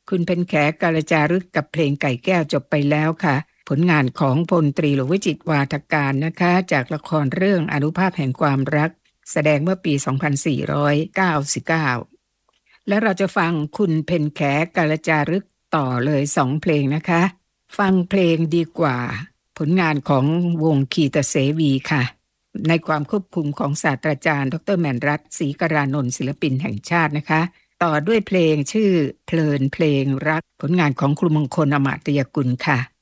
คุณเพ็ญแขกาลจารึกกับเพลงไก่แก้วจบไปแล้วค่ะผลงานของพลตรีหลวงวิจิตรวาทการนะคะจากละครเรื่องอานุภาพแห่งความรักแสดงเมื่อปี 2499 แล้วเราจะฟังคุณเพ็ญแขกาลจารึกต่อเลย2เพลงนะคะฟังเพลงดีกว่าผลงานของวงคีตเสวีค่ะในความควบคุมของศาสตราจารย์ดรแมนรัตน์ศรีกรานนท์ศิลปินแห่งชาตินะคะต่อด้วยเพลงชื่อเพลินเพลงรักผลงานของครูมงคลอมาตยกุลค่ะ